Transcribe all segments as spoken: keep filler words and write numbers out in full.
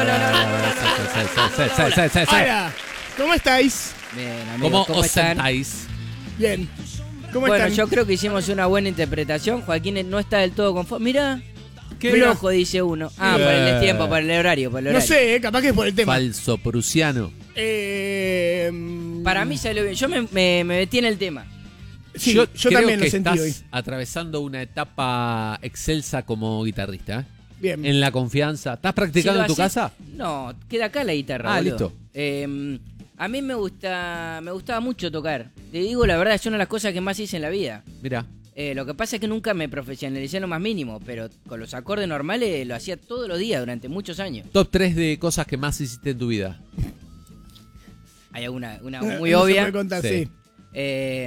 no, no, no. Hola, ¿cómo estáis? Bien, amigos, ¿Cómo ¿cómo os están? sentáis? Bien. ¿Cómo Bueno, están? yo creo que hicimos una buena interpretación. Joaquín no está del todo conforme. Mirá, qué Mirá. flojo, dice uno. Ah, por el tiempo, por el horario, por el No horario. sé, eh, capaz que es por el tema. Falso prusiano. Eh, Para mí salió bien. Yo me, me, me metí en el tema. Sí, yo yo creo también que lo sentí estás hoy. atravesando una etapa excelsa como guitarrista. ¿eh? Bien. En la confianza. ¿Estás practicando Si lo en tu haces- casa? No, queda acá la guitarra. Ah, boludo. listo. Eh, a mí me gusta, me gustaba mucho tocar. Te digo la verdad, es una de las cosas que más hice en la vida. Mira. Eh, lo que pasa es que nunca me profesionalicé en lo más mínimo, pero con los acordes normales lo hacía todos los días durante muchos años. Top tres de cosas que más hiciste en tu vida. Hay alguna una No muy se obvia. puede contar, Sí. sí. Eh,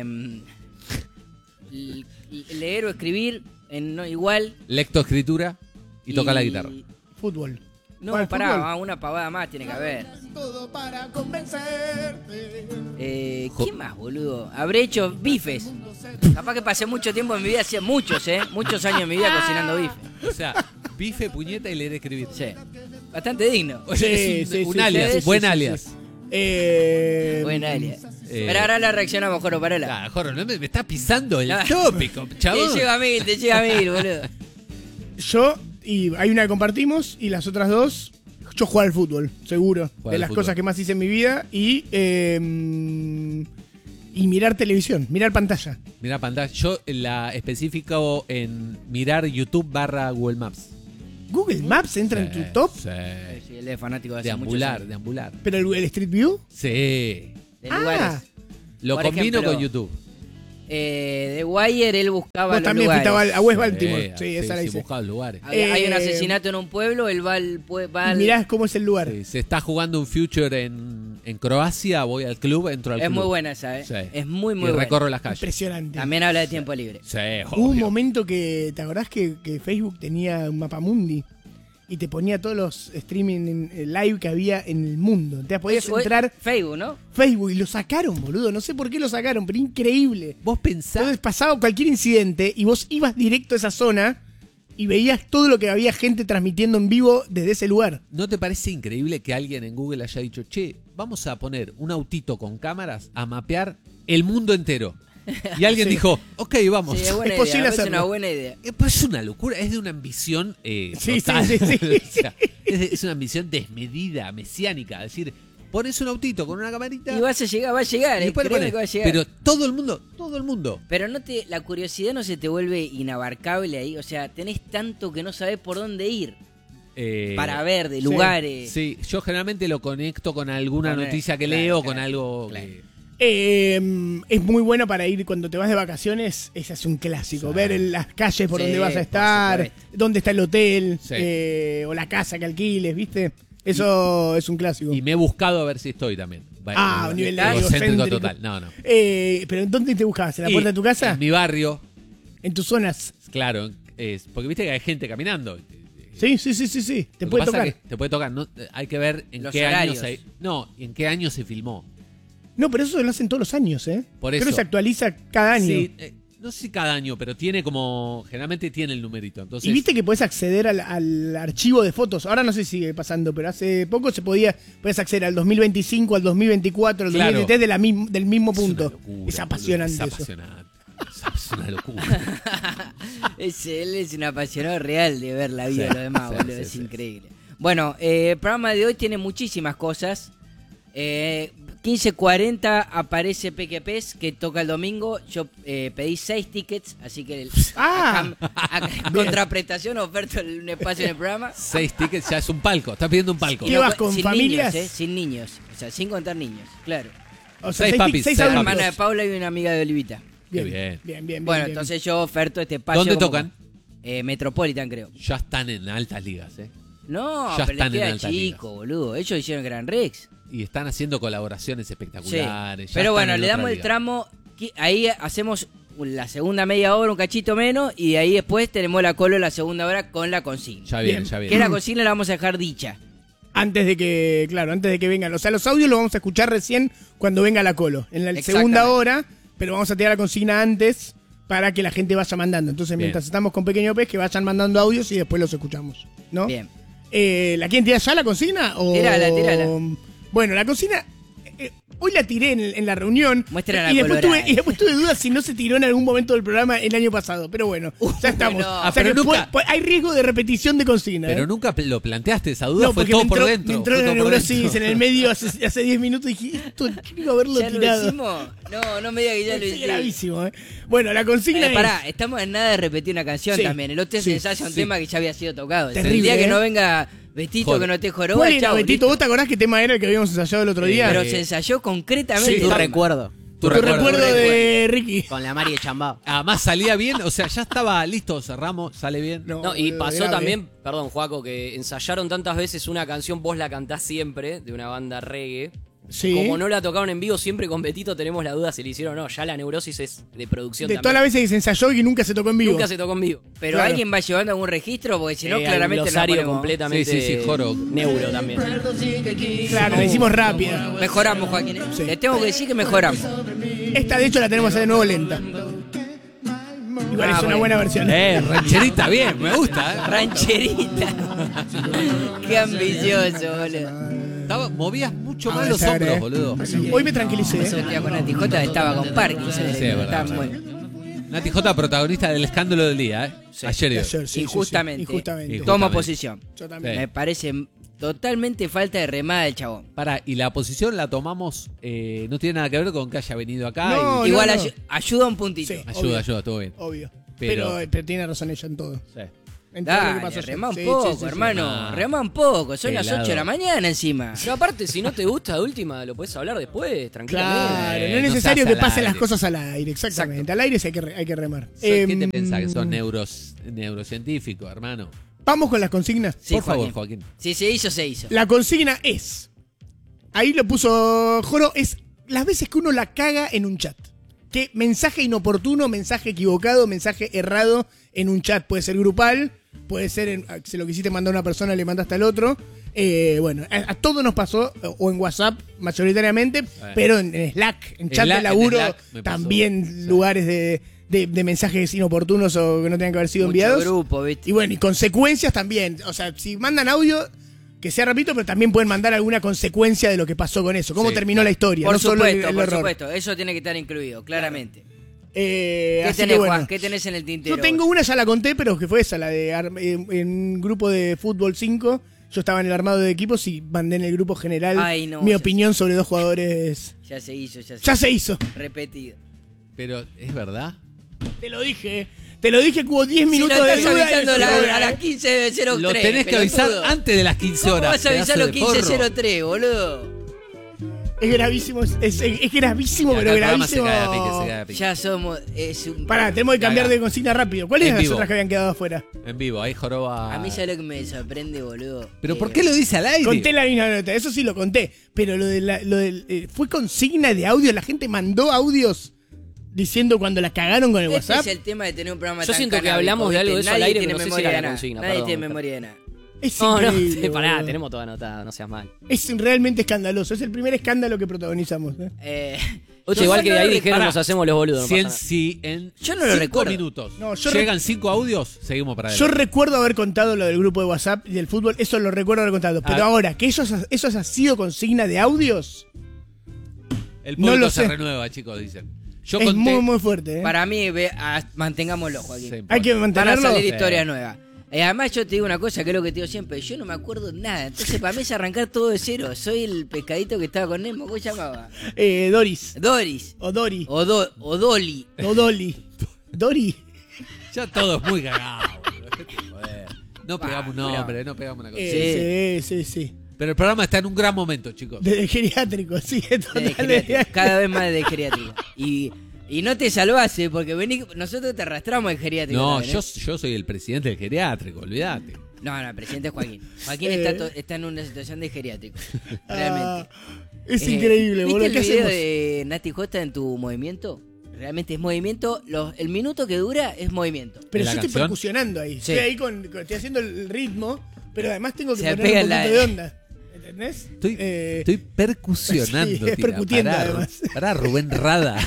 l- leer o escribir en no igual. Lectoescritura y, tocar la guitarra. Fútbol. No, ¿Cuál, pará, fútbol? ah, una pavada más tiene que haber. Todo para convencerte. Eh, Jo- ¿Qué más, boludo? Habré hecho bifes. Capaz que pasé mucho tiempo en mi vida, hacía muchos, ¿eh? Muchos años en mi vida cocinando bifes. O sea, bife, puñeta y leer escribir. Sí. Bastante digno. O sea, Sí, es un, sí, un sí, alias, sí, sí, buen sí, alias. sí. Eh, Buen alias. Eh, Pero ahora la reaccionamos, Joro, parala. Ah, Jorge, no me, me está pisando el No. tópico, chabón. Te llega a mil, te llega a mil, boludo. Yo, y hay una que compartimos, y las otras dos, yo jugar al fútbol, seguro. Jugar de al las fútbol. cosas que más hice en mi vida. Y, eh, y mirar televisión, mirar pantalla. Mira pantalla. Yo la especifico en mirar YouTube barra Google Maps. Google Maps entra en tu top, Sí. Sí, él es fanático de hace muchos Deambular, años. deambular. pero el, el Street View. Sí. De Ah. lugares. Lo Por combino ejemplo, con YouTube. Eh, de Wire él buscaba Vos los también lugares. fuiste a, a West Baltimore. Sí, Sí, esa la sí, hice. buscaba lugares. Hay, hay un Eh, asesinato en un pueblo, él va al... pue- va Y al- mirás cómo es el lugar. Sí, se está jugando un future en, en Croacia, voy al club, entro al Es club. muy buena esa, ¿eh? Sí. Es muy, muy y buena. recorro las calles. Impresionante. También habla de tiempo libre. Sí, Hubo un obvio. momento que, ¿te acordás que, que Facebook tenía un mapamundi? Y te ponía todos los streaming en- en live que había en el mundo. Te podías Eso es entrar Facebook, ¿no? Facebook y lo sacaron, boludo. No sé por qué lo sacaron, pero increíble. Vos pensás. Entonces pasaba cualquier incidente y vos ibas directo a esa zona y veías todo lo que había gente transmitiendo en vivo desde ese lugar. ¿No te parece increíble que alguien en Google haya dicho, che, vamos a poner un autito con cámaras a mapear el mundo entero? Y alguien Sí. dijo, ok, vamos. Sí, es buena Es idea. posible me parece hacerlo. una buena idea. Eh, Pues es una locura, es de una ambición eh, Sí, total. sí, sí, sí. O sea, es, de- es una ambición desmedida, mesiánica. Es decir, pones un autito con una camarita Y vas a llegar, va a llegar, y eh, después le créeme pones. que va a llegar. Pero todo el mundo, todo el mundo. Pero no te, la curiosidad no se te vuelve inabarcable ahí. O sea, tenés tanto que no sabés por dónde ir eh, para ver de sí. lugares. Sí, yo generalmente lo conecto con alguna Con, eh, noticia que claro, leo, claro, con algo claro. que- Eh, es muy bueno para ir cuando te vas de vacaciones. Ese es un clásico. Sí. Ver en las calles por Sí, donde vas a por estar, supuesto. dónde está el hotel, Sí. eh, o la casa que alquiles, ¿viste? Eso es un clásico. Y me he buscado a ver si estoy también. Ah, un nivel egocéntrico egocéntrico. total. No, no. Eh, ¿Pero en dónde te buscabas? ¿En la Y puerta de tu casa? En mi barrio, ¿En tus zonas? claro. Es, porque viste que hay gente caminando. Sí, sí, sí, sí, sí. Te Lo que puede pasa tocar. que te puede tocar. No, hay que ver en Los qué horarios. año se. No, en qué año se filmó. No, pero eso lo hacen todos los años, ¿eh? Por Creo eso. que se actualiza cada año. Sí, eh, no sé si cada año, pero tiene como. Generalmente tiene el numerito. Entonces, Y viste que podés acceder al, al archivo de fotos. Ahora no sé si sigue pasando, pero hace poco se podía podías acceder al dos mil veinticinco, al dos mil veinticuatro, al Claro. dos mil veintitrés de la mism- del mismo es una punto. locura, es apasionante boludo, eso. Es apasionante. Es una locura. Es, él es un apasionado real de ver la vida Sí, de los demás, sí, boludo. sí, es sí. increíble. Bueno, eh, el programa de hoy tiene muchísimas cosas. Eh, quince cuarenta aparece Peque Pez, que toca el domingo. Yo eh, pedí seis tickets, así que Ah. acá, acá, en contraprestación oferto el- un espacio en el programa. Seis tickets ya es un palco. Estás pidiendo un palco. ¿Qué No, vas, con sin familias? Niños, eh, sin niños, o sea, sin contar niños, claro. O sea, Seis seis, papis, seis seis adultos. Una hermana de Paula y una amiga de Olivita. Bien, Qué bien. bien, bien, bien, Bueno, bien. entonces yo oferto este espacio. ¿Dónde como- tocan? Eh, Metropolitan, creo. Ya están en altas ligas, ¿eh? No, Ya pero están les en queda altas chico, boludo. Ellos hicieron Gran Rex. Y están haciendo colaboraciones Sí. espectaculares. ya Pero están bueno, en le otra damos el liga. tramo. qui- Ahí hacemos la segunda media hora, un cachito menos. Y de ahí después tenemos la colo la segunda hora con la consigna. Ya viene, Bien. ya Que viene. la consigna la vamos a dejar dicha. Antes de que, claro, antes de que vengan. O sea, los audios los vamos a escuchar recién cuando venga la colo. En la Exactamente. segunda hora, pero vamos a tirar la consigna antes para que la gente vaya mandando. Entonces, Bien. mientras estamos con Pequeño Pez, que vayan mandando audios y después los escuchamos. ¿no? Bien. Eh, ¿La quieren tirar ya la consigna? O... Tírala, tírala. Bueno, la consigna... eh, hoy la tiré en, en la reunión. Muéstrala y después, colorada. tuve, y después tuve dudas si no se tiró en algún momento del programa el año pasado. Pero bueno, ya estamos. no. O Ah, sea pero que nunca- puede- puede- hay riesgo de repetición de consigna. Pero ¿eh? nunca pl- lo planteaste, esa duda No, fue porque todo me por entró, dentro. me entró fue la todo por neurosis dentro. en el medio hace, hace diez minutos y dije, esto quiero haberlo ¿Ya lo tirado. hicimos? No, no me digas que ya lo Es hicimos. gravísimo, ¿eh? Bueno, la consigna Eh, es... pará, estamos en nada de repetir una canción Sí, también. El otro sí, se ensaya un sí. tema que ya había sido tocado. Terrible, el día que ¿eh? no venga Betito, Joder. que no te joroba, ¿Cuál era, chau, Betito? listo. ¿Vos te acordás qué tema era el que habíamos ensayado el otro día? Pero Eh, se ensayó concretamente. sí, el Tu tema. recuerdo. Tu Tu recuerdo. recuerdo de Ricky. Con la Mari Chambao. Además salía bien, o sea, ya estaba listo, cerramos, sale bien. No, y boludo, pasó grave. también, perdón, Juaco, que ensayaron tantas veces una canción, vos la cantás siempre, de una banda reggae. Sí. Como no la tocaron en vivo, siempre con Betito tenemos la duda si le hicieron o no. Ya la neurosis es de producción De también. todas las veces que se ensayó y que nunca se tocó en vivo. Nunca se tocó en vivo. Pero Claro. alguien va llevando algún registro, porque si no, Eh, hay un claramente no glosario ponemos. completamente Sí, sí, sí, joro. neuro también. Claro, la hicimos rápida. Mejoramos, Joaquín. ¿eh? Sí. Le tengo que decir que mejoramos. Esta, de hecho, la tenemos de nuevo lenta. Igual Ah, es una bueno. buena versión. Eh, rancherita, bien, me gusta. ¿eh? Rancherita. Qué ambicioso, boludo. Estaba- movías mucho Ah, más los esa hombros, era, ¿eh? boludo. Hoy me tranquilicé. Eso ¿eh? día con Nati J estaba con Parkinson. Sí, es verdad, Estaba es bueno. Nati J, protagonista del escándalo del día, ¿eh? Ayer y hoy. Ayer, sí, sí, sí. Injustamente. Injustamente. Injustamente. Toma posición. Yo también. Sí. Me parece totalmente falta de remada del chabón. Pará, y la posición la tomamos, eh, no tiene nada que ver con que haya venido acá. No, y- Igual no. ayu- ayuda un puntito. Sí. ayuda, obvio. ayuda, todo bien. Obvio. Pero- Pero, pero tiene razón ella en todo. Sí. En todo lo que Dale, pasó ayer. remá un Sí, poco, sí, sí, sí. hermano. Ah. Remá un poco. Son Qué las ocho de la helado. mañana encima. Pero aparte, si no te gusta de última, lo puedes hablar después, tranquilamente. Claro, Eh, no es no necesario seas que al pasen aire. las cosas al aire, exactamente. Al aire sí hay que, re- hay que remar. ¿Qué Em, te pensás? Que son neuros, neurocientíficos, hermano. Vamos con las consignas. Sí, Por favor, Joaquín. Si se hizo, se hizo. La consigna es, ahí lo puso Joro, es las veces que uno la caga en un chat. Que mensaje inoportuno, mensaje equivocado, mensaje errado en un chat. Puede ser grupal, puede ser, en, se lo quisiste mandar a una persona, le mandaste al otro. Eh, bueno, a, a todo nos pasó, o en WhatsApp mayoritariamente, pero en, en Slack, en chat Slack- de laburo, en Slack me pasó. también Sí. lugares de, de- de mensajes inoportunos o que no tengan que haber sido Mucho enviados. grupo, ¿viste? Y bueno, y consecuencias también. O sea, si mandan audio, que sea rapidito, pero también pueden mandar alguna consecuencia de lo que pasó con eso. Cómo Sí, terminó claro. la historia, Por no solo supuesto, el, el por error. supuesto. Eso tiene que estar incluido, claramente. Eh, ¿Qué así tenés, que bueno. Juan? ¿Qué tenés en el tintero? Yo tengo una, ya la conté, pero que fue esa, la de ar- en, en un grupo de fútbol cinco. Yo estaba en el armado de equipos y mandé en el grupo general Ay, no, mi ya opinión sobre dos jugadores. Ya se hizo, ya se Ya hizo. se hizo. Repetido. Pero, ¿es verdad? Te lo dije. Te lo dije que hubo diez Si minutos lo de estás duda. y avisando a, se la- a las logra, quince de cero tres. Lo tenés que avisar pelotudo. antes de las quince ¿Cómo horas. vas a avisar pedazo los de quince cero forro. tres, boludo? Es gravísimo, es, es, es gravísimo, Y acá pero el programa se gravísimo. cae a pique, se cae a pique. Ya somos... Es un... Pará, tenemos que cambiar Caga. de consigna rápido. ¿Cuáles En eran las vivo. otras que habían quedado afuera? En vivo, ahí joroba. A mí ya lo que me sorprende, boludo. ¿Pero Eh, por qué lo dice al aire? Conté la misma nota, eso sí lo conté. Pero lo de la, lo del, eh, fue consigna de audio, la gente mandó audios diciendo cuando la cagaron con el Este WhatsApp. es el tema de tener un programa Yo tan siento que canábico, hablamos de ¿viste? algo de eso Nadie al aire, tiene pero no sé si memoria era de la nada. consigna, Nadie perdón, tiene pero- memoria de nada. Es No, no, increíble. pará, boludo. tenemos toda anotada, no seas mal. Es realmente escandaloso. Es el primer escándalo que protagonizamos. ¿eh? Eh, Oye, yo igual no que de lo ahí recuerdo. dijeron Pará. nos hacemos los boludos. No Si pasa en, nada. si en Yo no lo cinco recuerdo. minutos No, yo llegan cinco audios, seguimos para Yo adelante. recuerdo haber contado lo del grupo de WhatsApp y del fútbol, eso lo recuerdo haber contado. Pero Ah. ahora, que eso, eso ha sido consigna de audios, El no público lo se sé. renueva, chicos, dicen. Yo es conté. muy, muy fuerte. ¿eh? Para mí, ve, a- mantengámoslo, Joaquín. Sí, Hay que Van a mantenerlo. salir Sí. historias nuevas. Eh, además, yo te digo una cosa, que es lo que te digo siempre. Yo no me acuerdo nada. Entonces, para mí es arrancar todo de cero. Soy el pescadito que estaba con Nemo. ¿Cómo se llamaba? Eh, Doris. Doris. O Dori. O, Do- o Dolly. O Dolly. Dori. Ya todo es muy cagado. boludo. Joder. No pegamos un Ah, nombre, no pegamos una cosa. Eh, sí, sí, sí. Pero el programa está en un gran momento, chicos. De geriátrico, sí, De totalmente. geriátrica. Cada vez más de geriátrica. Y, y no te salvase, porque vení, nosotros te arrastramos en geriátrica. No, también, yo, ¿eh? yo soy el presidente del geriátrico, olvídate. No, no, el presidente es Joaquín. Joaquín Eh. está, to- está en una situación de geriátrico. Realmente. Ah, es Eh, increíble, ¿viste boludo. el ¿Qué video hacemos? de Nati J en tu movimiento? Realmente es movimiento. Los, el minuto que dura es movimiento. Pero ¿En la yo estoy canción? percusionando ahí. Sí. Estoy ahí con, con- estoy haciendo el ritmo, pero además tengo que Se poner pega un la- poquito de onda. ¿Entendés? Estoy, Eh, estoy percusionando. sí, es tira. percutiendo, Pará, además. pará, Rubén Rada.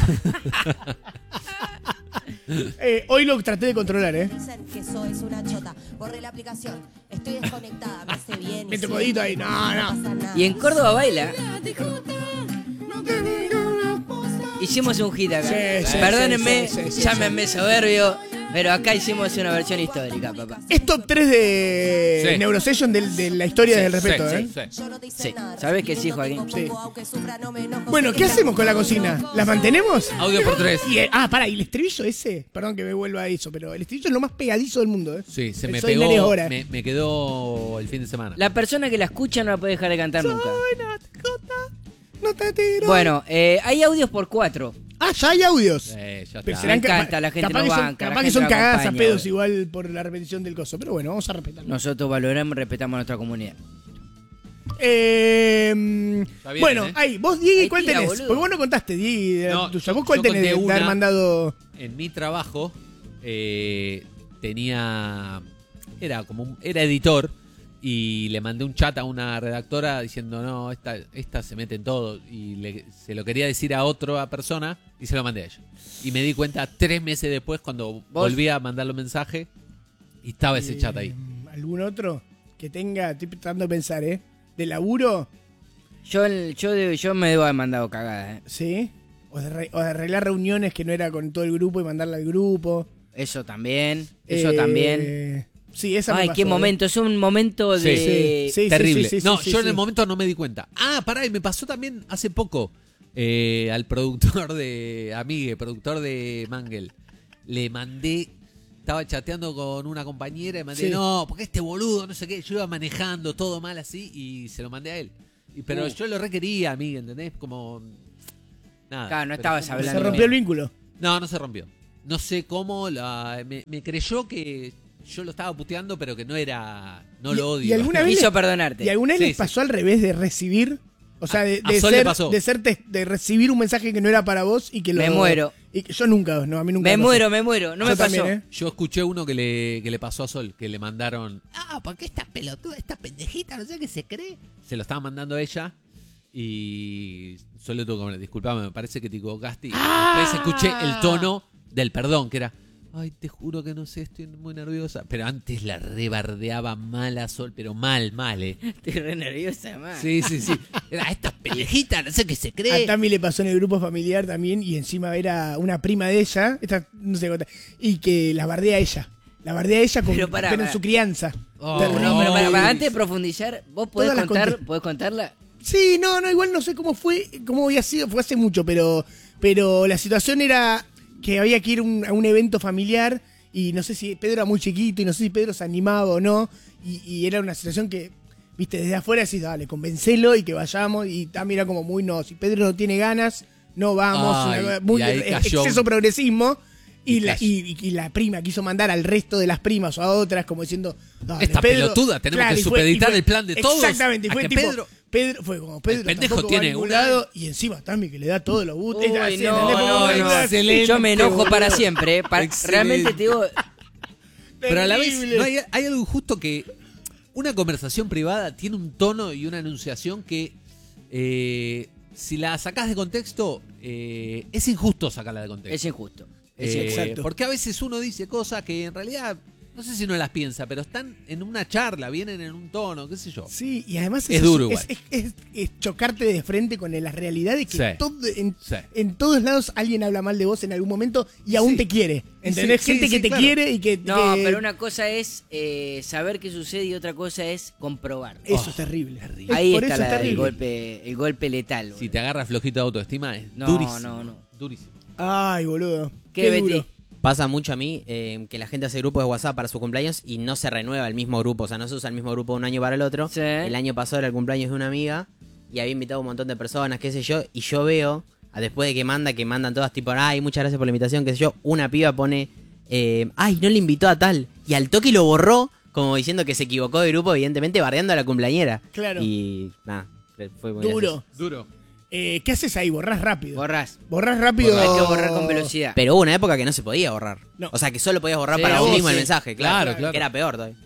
eh, hoy lo traté de controlar, ¿eh? Dicen que sois una chota. Borré la aplicación Estoy desconectada, me hace bien. Mete codito ahí, no, no. pasa nada. Y en Córdoba baila. Hicimos un hit acá. Sí, sí, Perdónenme, sí, sí, sí, llámenme soberbio, pero acá hicimos una versión histórica, papá. Es top tres de Sí. Neurosession del- de la historia Sí, del respeto, sí, ¿eh? sí, sí. Yo no te hice Sí, nada. ¿sabés que sí, Joaquín? Sí. Aunque sufra, no me enojo, Bueno, sé ¿qué que hacemos con la cocina? ¿La mantenemos? Audio por tres. Y el- ah, pará, y el estribillo ese, perdón que me vuelva a eso, pero el estribillo es lo más pegadizo del mundo, ¿eh? Sí, se me Soy Nere pegó. Hora. Me, me quedó el fin de semana. La persona que la escucha no la puede dejar de cantar nunca. Soy una tijota, no te tiro. Bueno, eh, hay audios por cuatro. Ah, ya hay audios. Eh, ya Pero está. serán Me encanta, capa- la gente capaz no que son, banca, la capaz que gente son no cagadas a acompaña, pedos boludo. igual por la repetición del coso, pero bueno, vamos a respetarlo. Nosotros valoramos y respetamos a nuestra comunidad. Eh, bien, bueno, ¿eh? ahí, vos, Diego, Ahí ¿cuál tira, tenés? boludo. Porque vos no contaste, Diego, de la No, tuya. yo- ¿Vos cuál yo tenés de, conté de una. haber mandado? En mi trabajo eh, tenía era como un- era editor y le mandé un chat a una redactora diciendo no, esta, esta se mete en todo y le- se lo quería decir a otra persona y se lo mandé a ella. Y me di cuenta tres meses después cuando volví a mandarle un mensaje y estaba ese chat ahí. Eh, ¿Algún otro que tenga? Estoy tratando de pensar, ¿eh? ¿De laburo? Yo, el- yo, de- yo me debo haber mandado cagadas, ¿eh? ¿Sí? O de, re- o de arreglar reuniones que no era con todo el grupo y mandarla al grupo. Eso también, eso Eh, también. Sí, esa me Ay, pasó, qué ¿eh? momento, es un momento Sí, de... sí, sí. Terrible. sí, sí, no, sí, yo sí. en el momento no me di cuenta. Ah, pará, y me pasó también hace poco eh, al productor de Amigue, productor de Mangel. Le mandé, estaba chateando con una compañera y mandé, Sí. no, porque este boludo, no sé qué, yo iba manejando todo mal así y se lo mandé a él. Y, pero Uh. yo lo requería, Amigue, ¿entendés? Como... Nada. Claro, no Pero estabas fue- hablando Se rompió el vínculo. No, no se rompió. No sé cómo, la, me, me creyó que yo lo estaba puteando, pero que no era, no Y- lo odio. y alguna vez- Quiso les- perdonarte. ¿Y alguna vez Sí, les sí. pasó al revés de recibir? O sea, de, A de Sol le ser, pasó. de ser tes- de recibir un mensaje que no era para vos y que lo... Me muero. Y que- yo nunca, no, a mí nunca Me pasó. muero, me muero, no Yo me también, pasó. ¿eh? Yo escuché uno que le, que le pasó a Sol, que le mandaron, ah, ¿por qué esta pelotuda, esta pendejita, no sé qué se cree? Se lo estaba mandando a ella y Sol le tuvo que poner, disculpame, me parece que te equivocaste. Y después escuché el tono del perdón, que era, ay, te juro que no sé, estoy muy nerviosa. Pero antes la rebardeaba mal a Sol, pero mal, mal, ¿eh? Estoy re nerviosa, man. Sí, sí, sí. Era esta pendejita, no sé qué se A cree. Tami le pasó en el grupo familiar también y encima era una prima de ella, esta no sé contar, y que la bardea a ella. La bardea a ella con, Pero pará, pero en pará. su crianza. Oh, Terrible. No, pero para, para, Ay. antes de profundizar, ¿vos podés Todas las contar, conté. podés contarla? Sí, no, no, igual no sé cómo fue, cómo había sido, fue hace mucho, pero, pero la situación era que había que ir un- a un evento familiar y no sé si Pedro era muy chiquito y no sé si Pedro se animaba o no, y, y era una situación que, viste, desde afuera decís, dale, convencelo y que vayamos, y también era como muy, no, si Pedro no tiene ganas, no vamos, Ay, una- muy y ahí eh, cayó. exceso progresismo. Y, Y la, cayó. y, y la prima quiso mandar al resto de las primas o a otras como diciendo, dale, Esta Pedro. pelotuda, tenemos que y fue- supeditar y fue- el plan de todos Exactamente, y a fue que tipo, Pedro- Pedro fue como Pedro El pendejo tampoco va a tiene ningún una- lado, y encima Tami que le da todos los gustos. Uy, así, no, ¿entendés? no, Como, no. excelente, Yo me enojo boludo. para siempre. eh. Pa- Excelente. realmente te digo, Pero a la vez Terrible. no hay, hay algo injusto que una conversación privada tiene un tono y una enunciación que eh, si la sacás de contexto eh, es injusto sacarla de contexto. es injusto. Es Eh, exacto. Porque a veces uno dice cosas que en realidad no sé si no las piensa, pero están en una charla, vienen en un tono, qué sé yo. Sí, y además Es duro es, es, es- es chocarte de frente con la realidad de que Sí. todo- en, Sí. en todos lados alguien habla mal de vos en algún momento y aún Sí. te quiere. ¿Entendés? Sí, Gente sí, que sí, te claro. quiere y que... No, que- pero una cosa es eh, saber qué sucede y otra cosa es comprobar. Eso Oh, es terrible. terrible. Es- Ahí por está eso es la- el, terrible. golpe, el golpe letal. Si boludo. te agarras flojito de autoestima es No, durísimo. no, no. Durísimo. Ay, boludo. ¿Qué, Qué, Betty? duro. Pasa mucho a mí eh, que la gente hace grupos de WhatsApp para su cumpleaños y no se renueva el mismo grupo, o sea, no se usa el mismo grupo de un año para el otro. Sí. El año pasado era el cumpleaños de una amiga y había invitado a un montón de personas, qué sé yo, y yo veo, a después de que manda, que mandan todas tipo, ay, muchas gracias por la invitación, qué sé yo, una piba pone, eh, ay, no le invitó a tal, y al toque lo borró, como diciendo que se equivocó de grupo, evidentemente bardeando a la cumpleañera. Claro. Y nada, fue muy Duro. gracioso. Duro. Eh, ¿Qué haces ahí? Borrás rápido. Borrás. Borrás rápido. Hay que borrar con velocidad. Pero hubo una época que no se podía borrar. No. O sea, que solo podías borrar Sí, para vos sí, mismo el sí. mensaje, claro. Claro, claro. Que era peor todavía.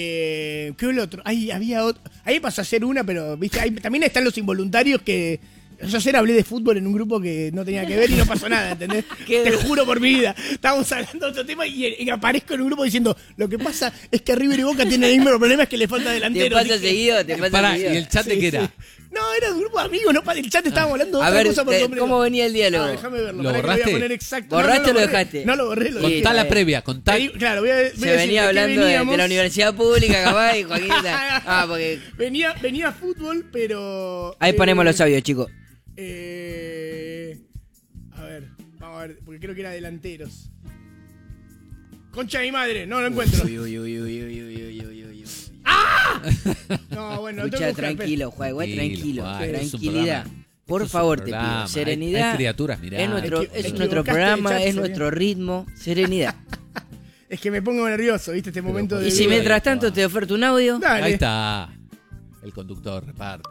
Eh, ¿Qué fue el otro? Ahí había otro. Ahí pasó a ser una, pero viste, ahí también están los involuntarios que, Yo ayer hablé de fútbol en un grupo que no tenía que ver y no pasó nada, ¿entendés? Qué Te dro- juro por mi vida. Estábamos hablando de otro tema y, y aparezco en un grupo diciendo, lo que pasa es que River y Boca tienen el mismo problema, es que le falta Te delantero. pasa Dije, seguido, te pasa Pará, ¿y seguido. el chat de sí, qué sí. era? No, era un grupo de amigos, no para el chat estábamos hablando de A otra ver, cosa por te- nombre. ¿cómo venía el diálogo? Ah, déjame verlo. ¿Lo pará que borraste? voy a poner exacto. ¿Borraste no, o lo borré. dejaste? No lo borré, lo Sí, dejé. Contá la eh. previa, contá. Te digo- Claro, voy a, voy a Se decir venía de qué hablando de, veníamos. de la universidad pública, capaz, y Joaquín está- Ah, porque... Venía, venía fútbol, pero... Ahí eh, ponemos los sabios, chicos. Eh, a ver, vamos a ver, porque creo que era delanteros. Concha de mi madre, no lo encuentro. Uy, uy, uy, uy, uy, uy, uy, uy, uy. No, bueno, lo tengo que Escucha, buscar, tranquilo, Juan, igual, tranquilo. Juan, es un Tranquilidad. programa. Por Esto es un favor, te programa. pido. Hay- Serenidad. Hay criaturas, mirá. Es nuestro, Equi- es equivocaste nuestro de programa, chat, es sería. nuestro ritmo. Serenidad. espera. Es que me pongo nervioso, ¿viste? Este momento por de... Y si Digo, mientras ahí, tanto Juan. te oferto un audio. Dale. Ahí está. El conductor reparte.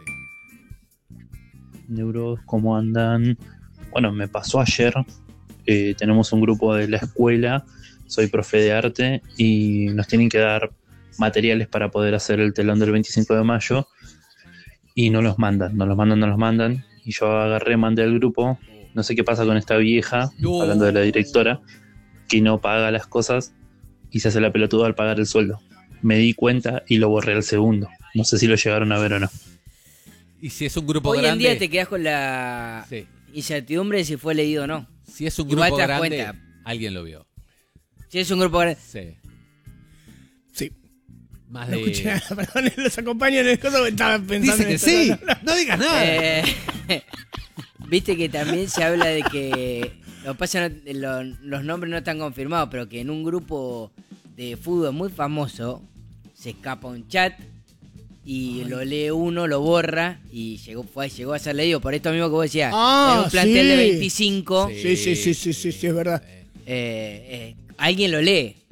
Neuros, ¿cómo andan? Bueno, me pasó ayer. eh, tenemos un grupo de la escuela. Soy profe de arte y nos tienen que dar materiales para poder hacer el telón del veinticinco de mayo. Y no los mandan, no los mandan, no los mandan. Y yo agarré, mandé al grupo. No sé qué pasa con esta vieja, No. hablando de la directora, que no paga las cosas y se hace la pelotuda al pagar el sueldo. Me di cuenta y lo borré al segundo. No sé si lo llegaron a ver o no. Y si es un grupo Hoy en grande. día te quedas con la Sí. incertidumbre de si fue leído o no. Si es un Igual grupo te das grande, cuenta. alguien lo vio. Si es un grupo grande. Sí. Sí, Más no de. escuché nada, perdón, los acompaño en el coso que estaba pensando Dice en que esto, sí. no, no, no. No digas nada. Eh, Viste que también se habla de que lo que pasa, no- lo- los nombres no están confirmados, pero que en un grupo de fútbol muy famoso se escapa un chat y lo lee uno, lo borra y llegó fue, llegó a ser leído. Por esto mismo que vos decías, Ah, en un plantel sí. de veinticinco, Sí, sí, sí, sí, sí, sí, es verdad. eh, eh, alguien lo lee.